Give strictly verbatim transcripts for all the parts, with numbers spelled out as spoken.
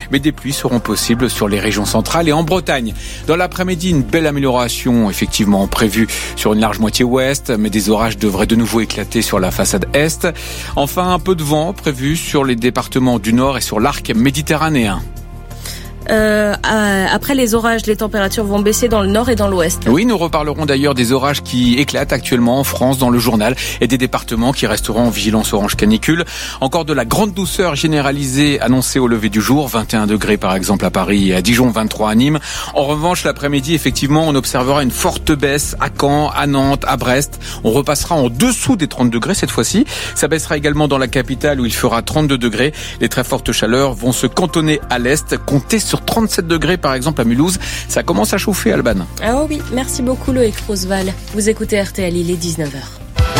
mais des pluies seront possibles sur les régions centrales et en Bretagne. Dans l'après-midi, une belle amélioration effectivement prévue sur une large moitié ouest, mais des orages devraient de nouveau éclater sur la façade est. Enfin, un peu de vent prévu sur les départements du nord et sur l'arc méditerranéen. Euh, après les orages, les températures vont baisser dans le nord et dans l'ouest. Oui, nous reparlerons d'ailleurs des orages qui éclatent actuellement en France dans le journal et des départements qui resteront en vigilance orange canicule. Encore de la grande douceur généralisée annoncée au lever du jour, vingt et un degrés par exemple à Paris et à Dijon, vingt-trois à Nîmes. En revanche, l'après-midi, effectivement, on observera une forte baisse à Caen, à Nantes, à Brest. On repassera en dessous des trente degrés cette fois-ci. Ça baissera également dans la capitale où il fera trente-deux degrés. Les très fortes chaleurs vont se cantonner à l'est. Comptez sur trente-sept degrés par exemple à Mulhouse. Ça commence à chauffer, Alban. Ah oh oui, merci beaucoup Loïc Roosevelt. Vous écoutez R T L, il est dix-neuf heures.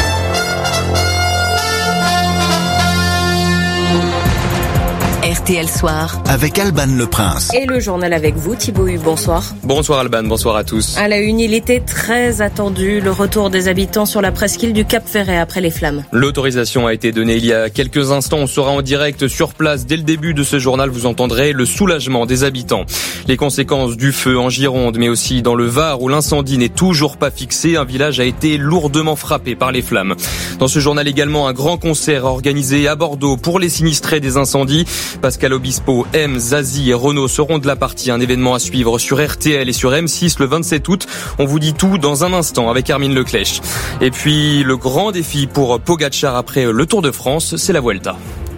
R T L Soir avec Alban Le Prince. Et le journal avec vous, Thibaut Hu, bonsoir. Bonsoir Alban, bonsoir à tous. À la une, il était très attendu, le retour des habitants sur la presqu'île du Cap Ferret après les flammes. L'autorisation a été donnée il y a quelques instants. On sera en direct sur place. Dès le début de ce journal, vous entendrez le soulagement des habitants. Les conséquences du feu en Gironde, mais aussi dans le Var où l'incendie n'est toujours pas fixé. Un village a été lourdement frappé par les flammes. Dans ce journal également, un grand concert organisé à Bordeaux pour les sinistrés des incendies. Pascal Obispo, M, Zazie et Renaud seront de la partie. Un événement à suivre sur R T L et sur M six le vingt-sept août. On vous dit tout dans un instant avec Hermine Leclèche. Et puis le grand défi pour Pogacar après le Tour de France, c'est la Vuelta.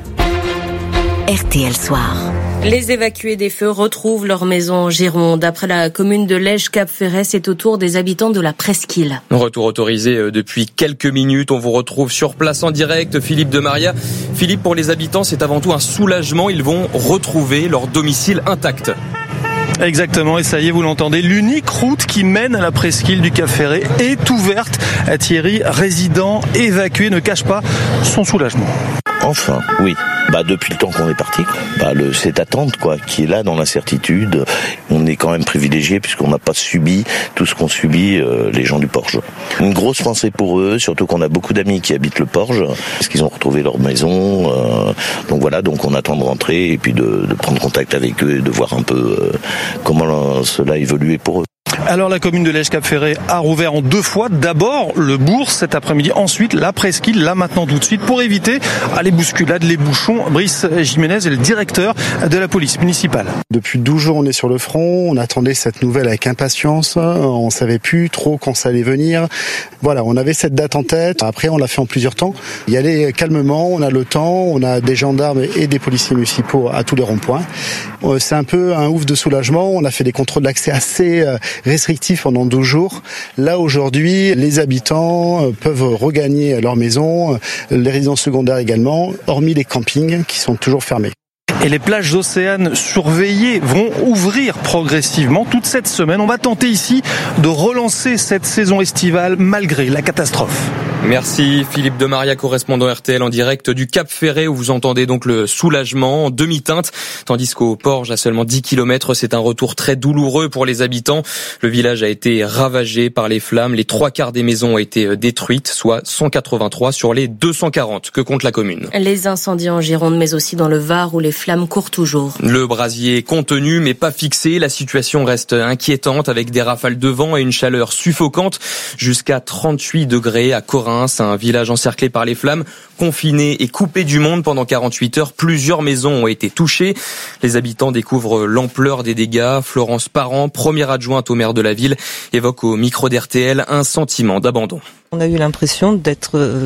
R T L Soir. Les évacués des feux retrouvent leur maison en Gironde. D'après la commune de Lège-Cap-Ferret, c'est au tour des habitants de la presqu'île. Retour autorisé depuis quelques minutes. On vous retrouve sur place en direct. Philippe de Maria. Philippe, pour les habitants, c'est avant tout un soulagement. Ils vont retrouver leur domicile intact. Exactement, et ça y est, vous l'entendez, l'unique route qui mène à la presqu'île du Cap Ferret est ouverte. Thierry, résident évacué, ne cache pas son soulagement. Enfin, oui. Bah depuis le temps qu'on est parti, bah le cette attente quoi, qui est là dans l'incertitude, on est quand même privilégié puisqu'on n'a pas subi tout ce qu'ont subi euh, les gens du Porge. Une grosse pensée pour eux, surtout qu'on a beaucoup d'amis qui habitent le Porge, parce qu'ils ont retrouvé leur maison. Euh, donc voilà, donc on attend de rentrer et puis de, de prendre contact avec eux et de voir un peu euh, comment cela a évolué pour eux. Alors la commune de Lège-Cap-Ferret a rouvert en deux fois. D'abord le bourg cet après-midi, ensuite la presqu'île, là maintenant tout de suite, pour éviter les bousculades, les bouchons. Brice Jiménez est le directeur de la police municipale. Depuis douze jours on est sur le front, on attendait cette nouvelle avec impatience, on savait plus trop quand ça allait venir. Voilà, on avait cette date en tête, après on l'a fait en plusieurs temps. Y aller calmement, on a le temps, on a des gendarmes et des policiers municipaux à tous les ronds-points. C'est un peu un ouf de soulagement, on a fait des contrôles d'accès assez restrictifs pendant douze jours. Là aujourd'hui, les habitants peuvent regagner leur maison, les résidences secondaires également, hormis les campings qui sont toujours fermés. Et les plages d'Océane surveillées vont ouvrir progressivement toute cette semaine. On va tenter ici de relancer cette saison estivale malgré la catastrophe. Merci Philippe de Maria, correspondant R T L en direct du Cap Ferret où vous entendez donc le soulagement en demi-teinte, tandis qu'au Porge à seulement dix kilomètres, c'est un retour très douloureux pour les habitants. Le village a été ravagé par les flammes, les trois quarts des maisons ont été détruites, soit cent quatre-vingt-trois sur les deux cent quarante que compte la commune. Les incendies en Gironde mais aussi dans le Var où les flammes courent toujours. Le brasier est contenu mais pas fixé, la situation reste inquiétante avec des rafales de vent et une chaleur suffocante jusqu'à trente-huit degrés à Corinth. Un village encerclé par les flammes, confiné et coupé du monde pendant quarante-huit heures. Plusieurs maisons ont été touchées. Les habitants découvrent l'ampleur des dégâts. Florence Parent, première adjointe au maire de la ville, évoque au micro d'R T L un sentiment d'abandon. On a eu l'impression d'être euh,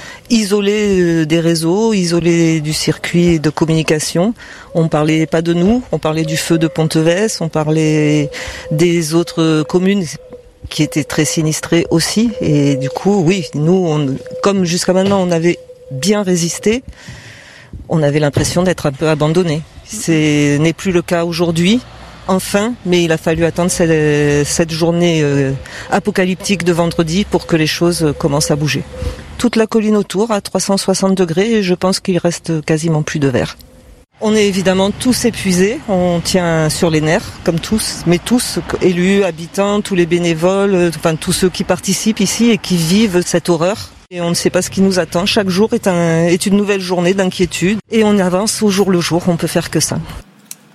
isolé des réseaux, isolé du circuit de communication. On parlait pas de nous, on parlait du feu de Pontevès, on parlait des autres communes qui était très sinistré aussi, et du coup oui, nous on, comme jusqu'à maintenant on avait bien résisté, on avait l'impression d'être un peu abandonné. Ce n'est plus le cas aujourd'hui, enfin, mais il a fallu attendre cette, cette journée euh, apocalyptique de vendredi pour que les choses commencent à bouger. Toute la colline autour à trois cent soixante degrés et je pense qu'il reste quasiment plus de verre. On est évidemment tous épuisés, on tient sur les nerfs, comme tous, mais tous, élus, habitants, tous les bénévoles, enfin tous ceux qui participent ici et qui vivent cette horreur. Et on ne sait pas ce qui nous attend, chaque jour est, un, est une nouvelle journée d'inquiétude et on avance au jour le jour, on peut faire que ça.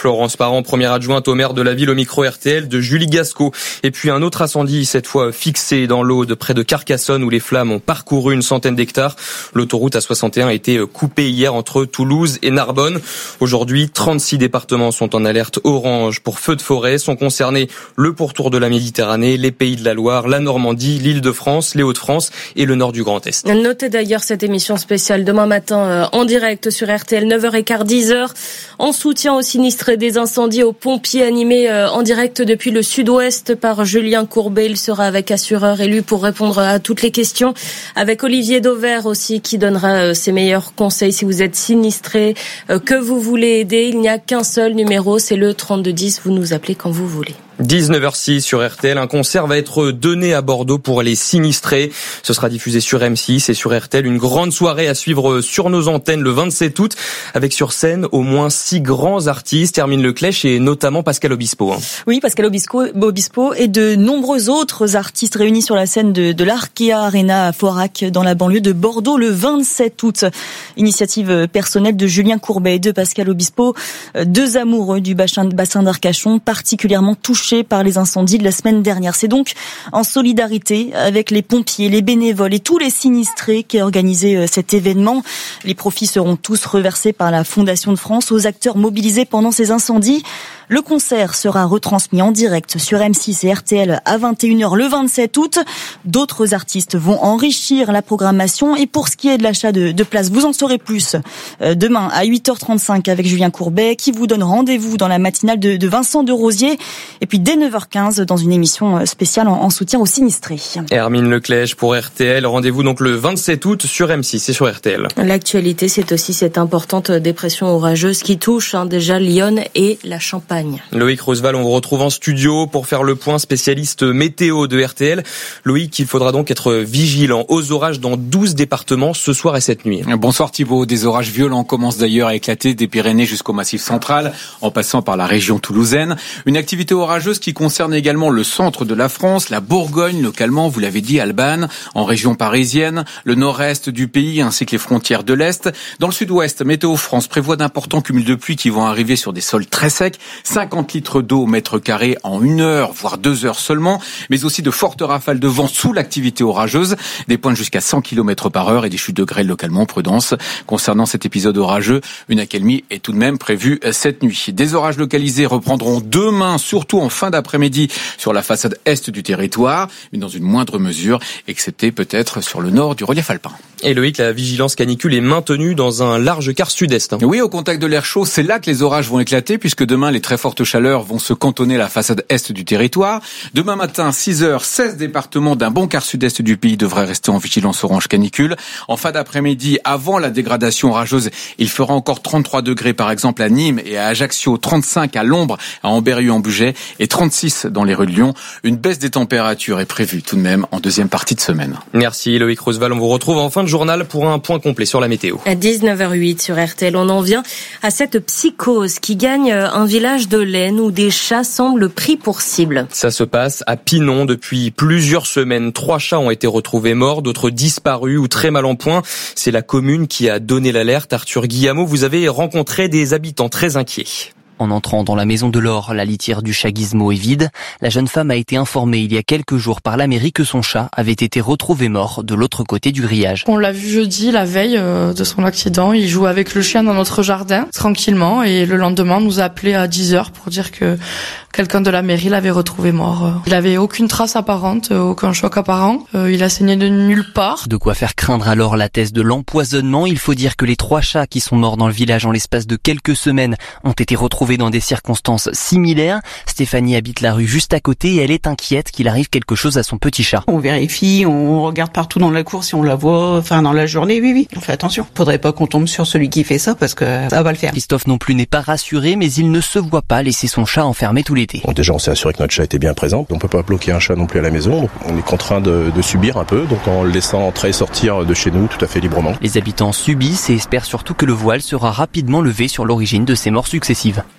Florence Parent, première adjointe au maire de la ville au micro R T L de Julie Gasco. Et puis un autre incendie, cette fois fixé dans l'Aude près de Carcassonne où les flammes ont parcouru une centaine d'hectares. L'autoroute A soixante et un a été coupée hier entre Toulouse et Narbonne. Aujourd'hui, trente-six départements sont en alerte orange pour feux de forêt. Sont concernés le pourtour de la Méditerranée, les Pays de la Loire, la Normandie, l'Île-de-France, les Hauts-de-France et le nord du Grand Est. Notez d'ailleurs cette émission spéciale demain matin euh, en direct sur R T L, neuf heures quinze, dix heures, en soutien aux sinistrés des incendies, aux pompiers, animés euh, en direct depuis le sud-ouest par Julien Courbet. Il sera avec assureur élu pour répondre à toutes les questions, avec Olivier Dauvert aussi qui donnera euh, ses meilleurs conseils si vous êtes sinistré, euh, que vous voulez aider. Il n'y a qu'un seul numéro, c'est le trente-deux dix, vous nous appelez quand vous voulez. dix-neuf heures six sur R T L, un concert va être donné à Bordeaux pour les sinistrés. Ce sera diffusé sur M six et sur R T L. Une grande soirée à suivre sur nos antennes le vingt-sept août, avec sur scène au moins six grands artistes, Hermine Leclèche et notamment Pascal Obispo. Oui, Pascal Obispo, Obispo et de nombreux autres artistes réunis sur la scène de, de l'Arkea Arena à Foirac dans la banlieue de Bordeaux le vingt-sept août. Initiative personnelle de Julien Courbet et de Pascal Obispo, deux amoureux du bassin, bassin d'Arcachon particulièrement touchés par les incendies de la semaine dernière. C'est donc en solidarité avec les pompiers, les bénévoles et tous les sinistrés qui ont organisé cet événement. Les profits seront tous reversés par la Fondation de France aux acteurs mobilisés pendant ces incendies. Le concert sera retransmis en direct sur M six et R T L à vingt et une heures le vingt-sept août. D'autres artistes vont enrichir la programmation. Et pour ce qui est de l'achat de, de places, vous en saurez plus demain à huit heures trente-cinq avec Julien Courbet qui vous donne rendez-vous dans la matinale de, de Vincent de Rosier. Et puis dès neuf heures quinze dans une émission spéciale en, en soutien aux sinistrés. Hermine Leclèche pour R T L. Rendez-vous donc le vingt-sept août sur M six et sur R T L. L'actualité, c'est aussi cette importante dépression orageuse qui touche hein, déjà Lyon et la Champagne. Loïc Roosevelt, on vous retrouve en studio pour faire le point, spécialiste météo de R T L. Loïc, il faudra donc être vigilant aux orages dans douze départements ce soir et cette nuit. Bonsoir Thibaut. Des orages violents commencent d'ailleurs à éclater des Pyrénées jusqu'au Massif central, en passant par la région toulousaine. Une activité orageuse qui concerne également le centre de la France, la Bourgogne, localement, vous l'avez dit, Albanne, en région parisienne, le nord-est du pays ainsi que les frontières de l'Est. Dans le sud-ouest, Météo France prévoit d'importants cumuls de pluie qui vont arriver sur des sols très secs. cinquante litres d'eau au mètre carré en une heure, voire deux heures seulement, mais aussi de fortes rafales de vent sous l'activité orageuse, des pointes jusqu'à cent kilomètres par heure et des chutes de grêle localement. Prudence. Concernant cet épisode orageux, une accalmie est tout de même prévue cette nuit. Des orages localisés reprendront demain, surtout en fin d'après-midi, sur la façade est du territoire, mais dans une moindre mesure, excepté peut-être sur le nord du relief alpin. Et Loïc, la vigilance canicule est maintenue dans un large quart sud-est. Oui, au contact de l'air chaud, c'est là que les orages vont éclater, puisque demain, les très fortes chaleurs vont se cantonner à la façade est du territoire. Demain matin, six heures, seize départements d'un bon quart sud-est du pays devraient rester en vigilance orange canicule. En fin d'après-midi, avant la dégradation orageuse, il fera encore trente-trois degrés par exemple à Nîmes et à Ajaccio, trente-cinq à l'Ombre, à Ambérieu-en-Bugey et trente-six dans les rues de Lyon. Une baisse des températures est prévue tout de même en deuxième partie de semaine. Merci Loïc Roosevelt, on vous retrouve en fin de journal pour un point complet sur la météo. À dix-neuf heures huit sur R T L, on en vient à cette psychose qui gagne un village de l'Aisne où des chats semblent pris pour cible. Ça se passe à Pinon depuis plusieurs semaines. Trois chats ont été retrouvés morts, d'autres disparus ou très mal en point. C'est la commune qui a donné l'alerte. Arthur Guillamot, vous avez rencontré des habitants très inquiets. En entrant dans la maison de l'Or, la litière du chat Gizmo est vide. La jeune femme a été informée il y a quelques jours par la mairie que son chat avait été retrouvé mort de l'autre côté du grillage. On l'a vu jeudi, la veille de son accident. Il jouait avec le chien dans notre jardin, tranquillement. Et le lendemain, on nous a appelé à dix heures pour dire que quelqu'un de la mairie l'avait retrouvé mort. Il avait aucune trace apparente, aucun choc apparent. Il a saigné de nulle part. De quoi faire craindre alors la thèse de l'empoisonnement. Il faut dire que les trois chats qui sont morts dans le village en l'espace de quelques semaines ont été retrouvés dans des circonstances similaires. Stéphanie habite la rue juste à côté et elle est inquiète qu'il arrive quelque chose à son petit chat. On vérifie, on regarde partout dans la cour si on la voit, enfin dans la journée, oui, oui. On fait attention. Faudrait pas qu'on tombe sur celui qui fait ça parce que ça va le faire. Christophe non plus n'est pas rassuré, mais il ne se voit pas laisser son chat enfermé tout l'été. Bon, déjà, on s'est assuré que notre chat était bien présent. On peut pas bloquer un chat non plus à la maison. On est contraint de, de subir un peu, donc en le laissant entrer et sortir de chez nous tout à fait librement. Les habitants subissent et espèrent surtout que le voile sera rapidement levé sur l'origine de ces morts successives.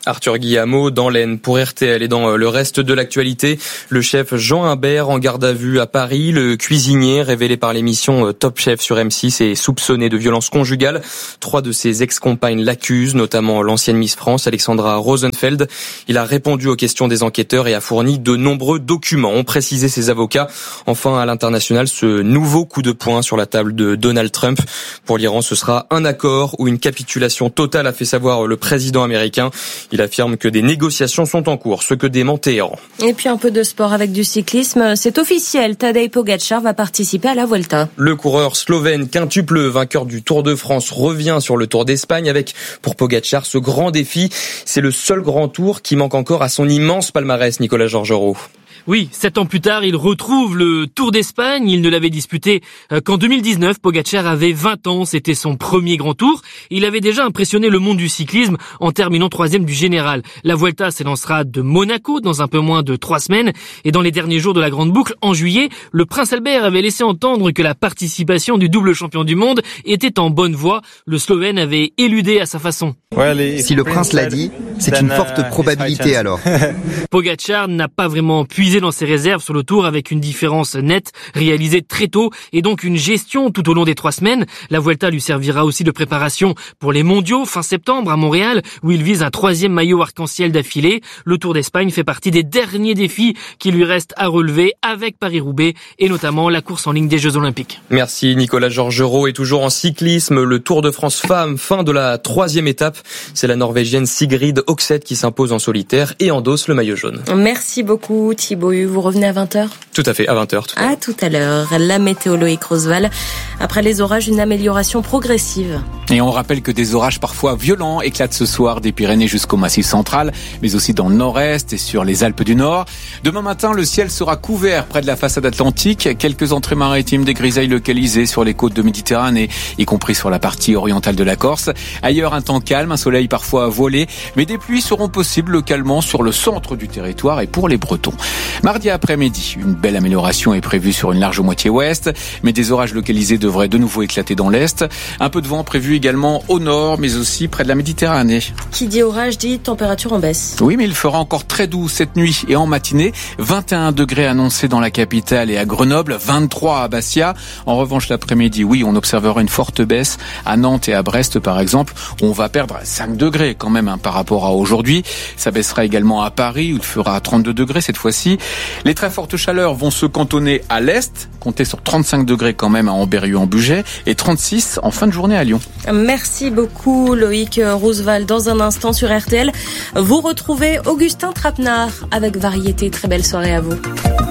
Arthur Guillemot dans l'Aisne pour R T L. Et dans le reste de l'actualité, le chef Jean Imbert en garde à vue à Paris. Le cuisinier révélé par l'émission Top Chef sur M six est soupçonné de violence conjugale. Trois de ses ex-compagnes l'accusent, notamment l'ancienne Miss France, Alexandra Rosenfeld. Il a répondu aux questions des enquêteurs et a fourni de nombreux documents, ont précisé ses avocats. Enfin, à l'international, ce nouveau coup de poing sur la table de Donald Trump. Pour l'Iran, ce sera un accord ou une capitulation totale, a fait savoir le président américain. Il affirme que des négociations sont en cours, ce que dément Téhéran. Et puis un peu de sport avec du cyclisme. C'est officiel, Tadej Pogačar va participer à la Vuelta. Le coureur slovène quintuple vainqueur du Tour de France revient sur le Tour d'Espagne avec, pour Pogačar, ce grand défi. C'est le seul grand tour qui manque encore à son immense palmarès, Nicolas Georgerot. Oui, sept ans plus tard, il retrouve le Tour d'Espagne. Il ne l'avait disputé qu'en deux mille dix-neuf. Pogačar avait vingt ans, c'était son premier grand tour. Il avait déjà impressionné le monde du cyclisme en terminant troisième du général. La Vuelta s'élancera de Monaco dans un peu moins de trois semaines. Et dans les derniers jours de la grande boucle, en juillet, le prince Albert avait laissé entendre que la participation du double champion du monde était en bonne voie. Le Slovène avait éludé à sa façon. Si le prince l'a dit, c'est une forte probabilité alors. Pogačar n'a pas vraiment puisé dans ses réserves sur le Tour avec une différence nette réalisée très tôt et donc une gestion tout au long des trois semaines. La Vuelta lui servira aussi de préparation pour les mondiaux fin septembre à Montréal où il vise un troisième maillot arc-en-ciel d'affilée. Le Tour d'Espagne fait partie des derniers défis qui lui restent à relever avec Paris-Roubaix et notamment la course en ligne des Jeux Olympiques. Merci Nicolas Georgerot. Et toujours en cyclisme, le Tour de France femmes, fin de la troisième étape. C'est la Norvégienne Sigrid Oxeth qui s'impose en solitaire et endosse le maillot jaune. Merci beaucoup Thibaut. Vous revenez à vingt heures ? Tout à fait, à vingt heures. Tout à, à tout à l'heure. La météo Loïc Roosevelt. Après les orages, une amélioration progressive. Et on rappelle que des orages parfois violents éclatent ce soir des Pyrénées jusqu'au Massif central, mais aussi dans le nord-est et sur les Alpes du Nord. Demain matin, le ciel sera couvert près de la façade atlantique. Quelques entrées maritimes, des grisailles localisées sur les côtes de Méditerranée, y compris sur la partie orientale de la Corse. Ailleurs, un temps calme, un soleil parfois voilé, mais des pluies seront possibles localement sur le centre du territoire et pour les Bretons. Mardi après-midi, une belle amélioration est prévue sur une large moitié ouest, mais des orages localisés devraient de nouveau éclater dans l'est. Un peu de vent prévu également au nord, mais aussi près de la Méditerranée. Qui dit orage dit température en baisse. Oui, mais il fera encore très doux cette nuit et en matinée. vingt et un degrés annoncés dans la capitale et à Grenoble, vingt-trois à Bastia. En revanche, l'après-midi, oui, on observera une forte baisse à Nantes et à Brest, par exemple, où on va perdre cinq degrés quand même hein, par rapport à aujourd'hui. Ça baissera également à Paris, où il fera trente-deux degrés cette fois-ci. Les très fortes chaleurs vont se cantonner à l'est, comptez sur trente-cinq degrés quand même à Ambérieu-en-Bugey et trente-six en fin de journée à Lyon. Merci beaucoup Loïc Roosevelt. Dans un instant sur R T L, vous retrouvez Augustin Trapenard avec Variété. Très belle soirée à vous.